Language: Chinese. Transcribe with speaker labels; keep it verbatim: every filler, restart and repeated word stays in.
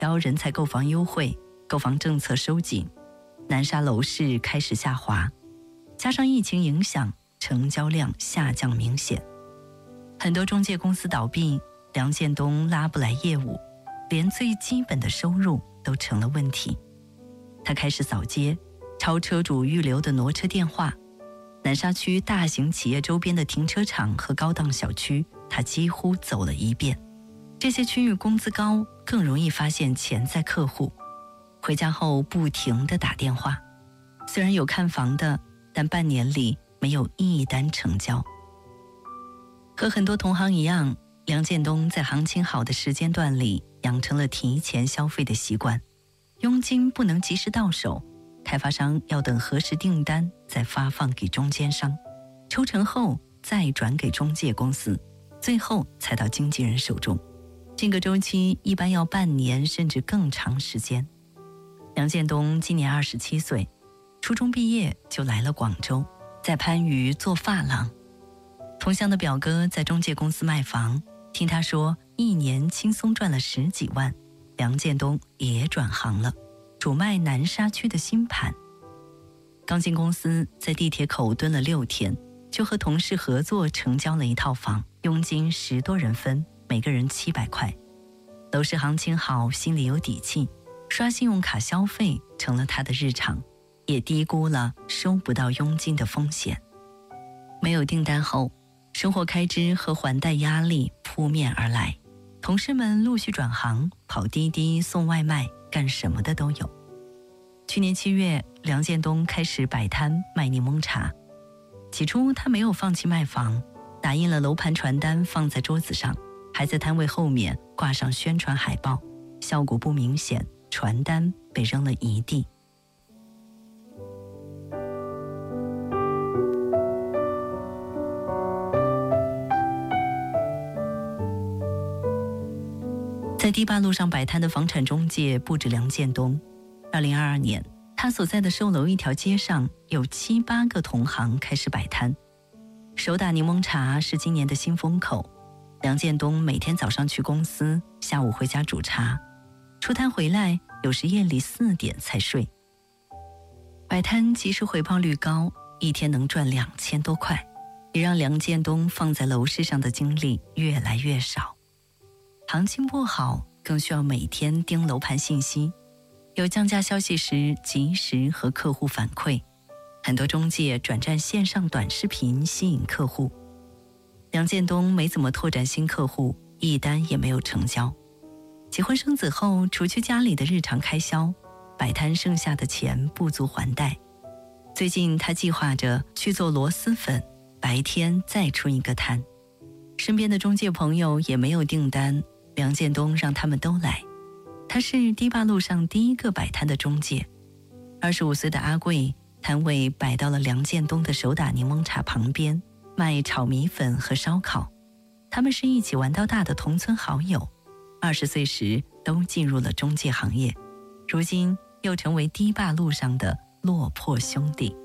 Speaker 1: 高人才购房优惠，购房政策收紧，南沙楼市开始下滑，加上疫情影响，成交量下降明显，很多中介公司倒闭，梁建东拉不来业务，连最基本的收入都成了问题。他开始扫街，抄车主预留的挪车电话，南沙区大型企业周边的停车场和高档小区，他几乎走了一遍。这些区域工资高，更容易发现潜在客户。回家后不停地打电话，虽然有看房的，但半年里没有一单成交。和很多同行一样，梁建东在行情好的时间段里养成了提前消费的习惯，佣金不能及时到手，开发商要等核实订单再发放给中间商，抽成后再转给中介公司，最后才到经纪人手中。这个周期一般要半年甚至更长时间。梁建东今年二十七岁，初中毕业就来了广州，在番禺做发廊。同乡的表哥在中介公司卖房，听他说一年轻松赚了十几万，梁建东也转行了，主卖南沙区的新盘。刚进公司，在地铁口蹲了六天，就和同事合作成交了一套房，佣金十多人分，每个人七百块。楼市行情好，心里有底气，刷信用卡消费成了他的日常，也低估了收不到佣金的风险。没有订单后，生活开支和还贷压力扑面而来，同事们陆续转行，跑滴滴、送外卖，干什么的都有。去年七月，梁建东开始摆摊卖柠檬茶。起初他没有放弃卖房，打印了楼盘传单放在桌子上，还在摊位后面挂上宣传海报，效果不明显，传单被扔了一地。在堤坝路上摆摊的房产中介不止梁建东。二零二二年，他所在的售楼一条街上有七八个同行开始摆摊。手打柠檬茶是今年的新风口，梁建东每天早上去公司，下午回家煮茶，出摊回来有时夜里四点才睡。摆摊即使回报率高，一天能赚两千多块，也让梁建东放在楼市上的精力越来越少。行情不好，更需要每天盯楼盘信息，有降价消息时及时和客户反馈。很多中介转战线上短视频吸引客户。梁建东没怎么拓展新客户，一单也没有成交。结婚生子后，除去家里的日常开销，摆摊剩下的钱不足还贷。最近他计划着去做螺蛳粉，白天再出一个摊。身边的中介朋友也没有订单，梁建东让他们都来。他是堤坝路上第一个摆摊的中介。二十五岁的阿贵，摊位摆到了梁建东的手打柠檬茶旁边，卖炒米粉和烧烤。他们是一起玩到大的同村好友，二十岁时都进入了中介行业，如今又成为堤坝路上的落魄兄弟。